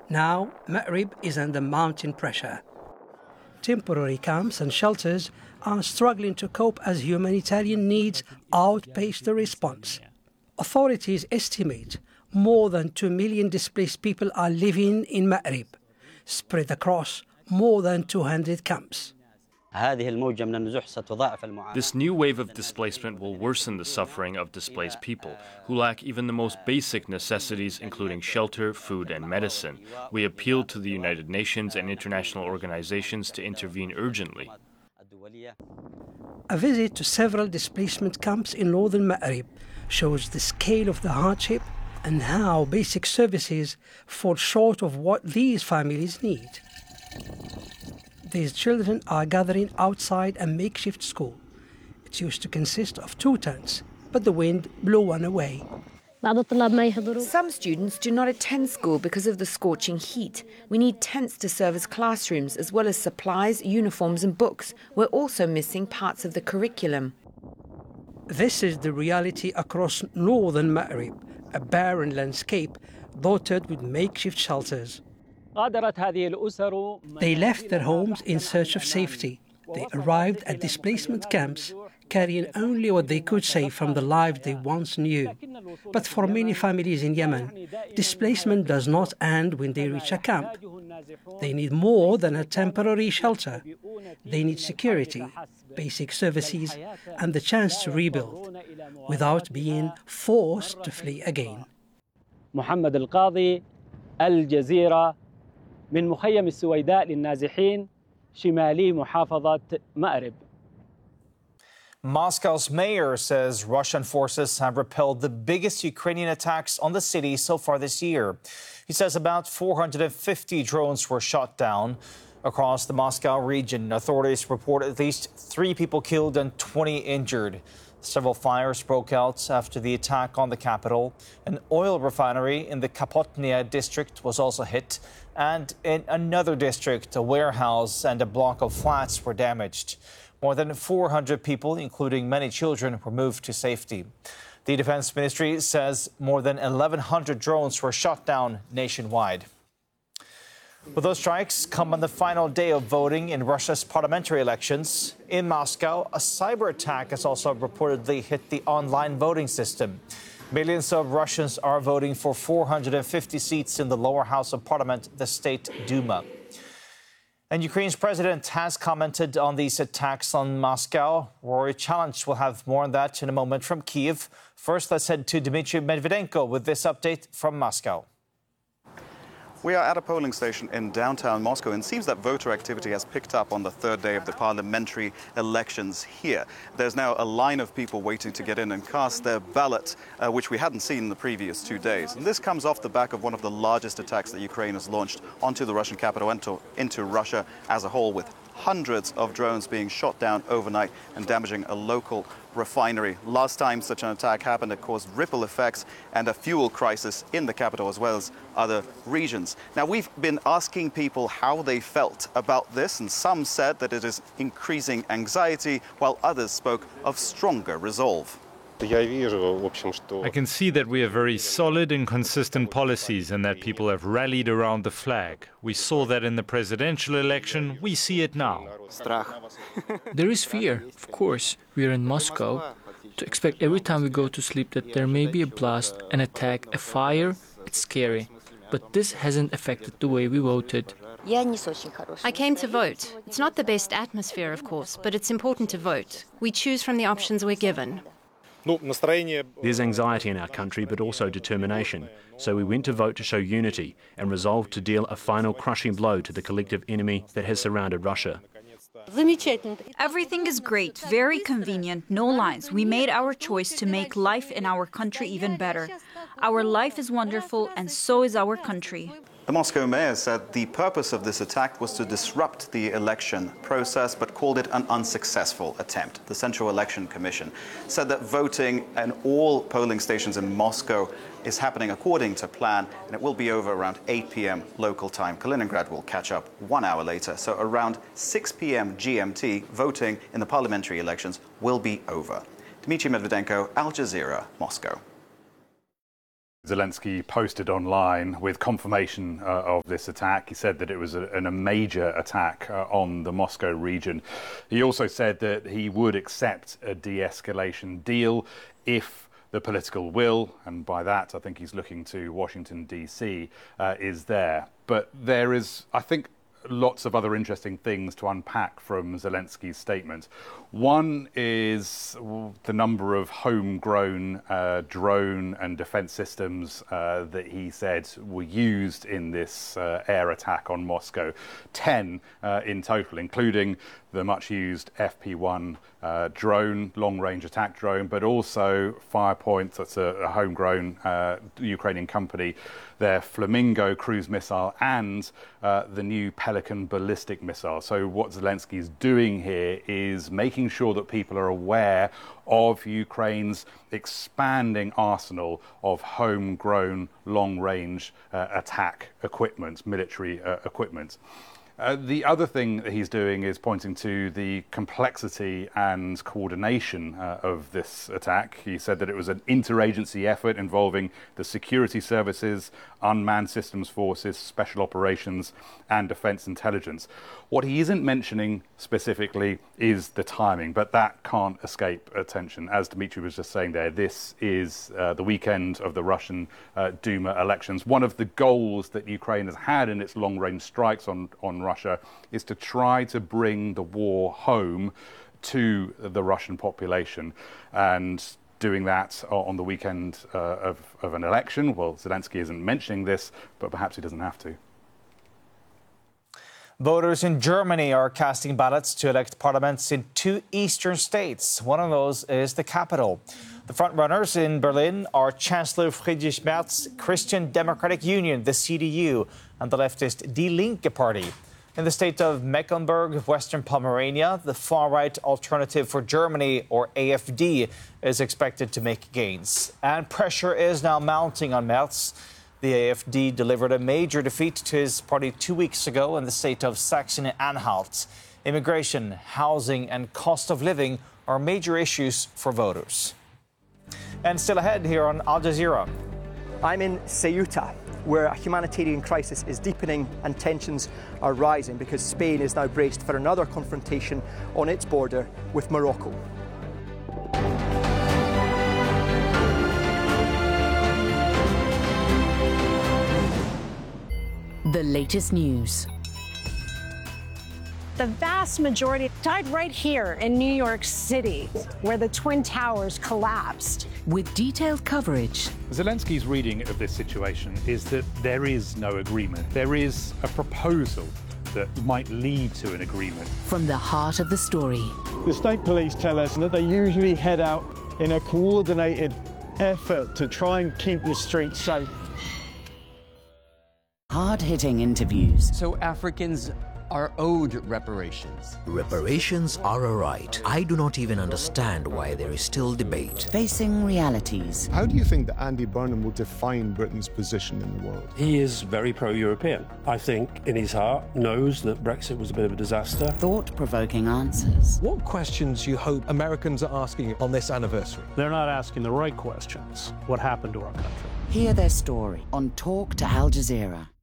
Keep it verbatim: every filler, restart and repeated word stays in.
Now, Ma'rib is under mounting pressure. Temporary camps and shelters are struggling to cope as humanitarian needs outpace the response. Authorities estimate more than two million displaced people are living in Ma'rib, spread across more than two hundred camps. This new wave of displacement will worsen the suffering of displaced people who lack even the most basic necessities, including shelter, food, and medicine. We appeal to the United Nations and international organizations to intervene urgently. A visit to several displacement camps in northern Ma'rib shows the scale of the hardship and how basic services fall short of what these families need. These children are gathering outside a makeshift school. It used to consist of two tents, but the wind blew one away. Some students do not attend school because of the scorching heat. We need tents to serve as classrooms, as well as supplies, uniforms and books. We're also missing parts of the curriculum. This is the reality across northern Ma'rib, a barren landscape dotted with makeshift shelters. They left their homes in search of safety. They arrived at displacement camps, carrying only what they could save from the life they once knew. But for many families in Yemen, displacement does not end when they reach a camp. They need more than a temporary shelter. They need security, basic services, and the chance to rebuild without being forced to flee again. محمد القاضي الجزيرة من مخيم السويداء للنازحين شمالي محافظة مأرب. Moscow's mayor says Russian forces have repelled the biggest Ukrainian attacks on the city so far this year. He says about four hundred fifty drones were shot down across the Moscow region. Authorities report at least three people killed and twenty injured. Several fires broke out after the attack on the capital. An oil refinery in the Kapotnia district was also hit. And in another district, a warehouse and a block of flats were damaged. More than four hundred people, including many children, were moved to safety. The Defense Ministry says more than eleven hundred drones were shot down nationwide. Well, those strikes come on the final day of voting in Russia's parliamentary elections. In Moscow, a cyber attack has also reportedly hit the online voting system. Millions of Russians are voting for four hundred fifty seats in the lower house of parliament, the State Duma. And Ukraine's president has commented on these attacks on Moscow. Rory Challenge will have more on that in a moment from Kyiv. First, let's head to Dmitry Medvedenko with this update from Moscow. We are at a polling station in downtown Moscow, and it seems that voter activity has picked up on the third day of the parliamentary elections here. There's now a line of people waiting to get in and cast their ballot, uh, which we hadn't seen in the previous two days. And this comes off the back of one of the largest attacks that Ukraine has launched onto the Russian capital and to, into Russia as a whole, with hundreds of drones being shot down overnight and damaging a local refinery. Last time such an attack happened, it caused ripple effects and a fuel crisis in the capital as well as other regions. Now, we've been asking people how they felt about this, and some said that it is increasing anxiety, while others spoke of stronger resolve. I can see that we have very solid and consistent policies and that people have rallied around the flag. We saw that in the presidential election. We see it now. There is fear, of course. We are in Moscow. To expect every time we go to sleep that there may be a blast, an attack, a fire, it's scary. But this hasn't affected the way we voted. I came to vote. It's not the best atmosphere, of course, but it's important to vote. We choose from the options we're given. There's anxiety in our country, but also determination. So we went to vote to show unity and resolved to deal a final crushing blow to the collective enemy that has surrounded Russia. Everything is great, very convenient, no lines. We made our choice to make life in our country even better. Our life is wonderful, and so is our country. The Moscow mayor said the purpose of this attack was to disrupt the election process, but called it an unsuccessful attempt. The Central Election Commission said that voting in all polling stations in Moscow is happening according to plan, and it will be over around eight p m local time. Kaliningrad will catch up one hour later. So around six p m G M T, voting in the parliamentary elections will be over. Dmitry Medvedenko, Al Jazeera, Moscow. Zelensky posted online with confirmation uh, of this attack. He said that it was a, a major attack uh, on the Moscow region. He also said that he would accept a de-escalation deal if the political will, and by that I think he's looking to Washington, D C, uh, is there. But there is, I think, lots of other interesting things to unpack from Zelensky's statement. One is the number of homegrown uh, drone and defense systems uh, that he said were used in this uh, air attack on Moscow. Ten uh, in total, including the much used F P one uh, drone, long-range attack drone, but also Firepoint, that's a, a homegrown uh, Ukrainian company, their Flamingo cruise missile, and uh, the new Pelican ballistic missile. So what Zelensky is doing here is making sure that people are aware of Ukraine's expanding arsenal of homegrown long-range uh, attack equipment, military uh, equipment. Uh, the other thing that he's doing is pointing to the complexity and coordination uh, of this attack. He said that it was an interagency effort involving the security services, unmanned systems forces, special operations, and defense intelligence. What he isn't mentioning specifically is the timing, but that can't escape attention. As Dmitry was just saying there, this is uh, the weekend of the Russian uh, Duma elections. One of the goals that Ukraine has had in its long-range strikes on, on Russia is to try to bring the war home to the Russian population. And doing that on the weekend uh, of, of an election, well, Zelensky isn't mentioning this, but perhaps he doesn't have to. Voters in Germany are casting ballots to elect parliaments in two eastern states. One of those is the capital. The frontrunners in Berlin are Chancellor Friedrich Merz's Christian Democratic Union, the C D U, and the leftist Die Linke party. In the state of Mecklenburg-Western Pomerania, the far-right Alternative for Germany, or A F D, is expected to make gains. And pressure is now mounting on Merz. The A F D delivered a major defeat to his party two weeks ago in the state of Saxony-Anhalt. Immigration, housing and cost of living are major issues for voters. And still ahead here on Al Jazeera. I'm in Ceuta, where a humanitarian crisis is deepening and tensions are rising because Spain is now braced for another confrontation on its border with Morocco. The latest news. The vast majority died right here in New York City, where the Twin Towers collapsed. With detailed coverage. Zelensky's reading of this situation is that there is no agreement. There is a proposal that might lead to an agreement. From the heart of the story. The state police tell us that they usually head out in a coordinated effort to try and keep the streets safe. Hard-hitting interviews. So Africans are owed reparations. Reparations are a right. I do not even understand why there is still debate. Facing realities. How do you think that Andy Burnham will define Britain's position in the world? He is very pro-European. I think in his heart knows that Brexit was a bit of a disaster. Thought-provoking answers. What questions do you hope Americans are asking on this anniversary? They're not asking the right questions. What happened to our country? Hear their story on Talk to Al Jazeera.